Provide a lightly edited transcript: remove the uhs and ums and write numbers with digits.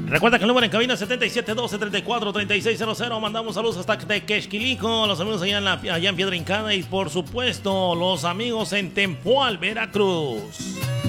Recuerda que el número en cabina es 7712-343600. Mandamos saludos hasta Tequesquilico, los amigos allá en Piedra Hincada y por supuesto los amigos en Tempoal, Veracruz.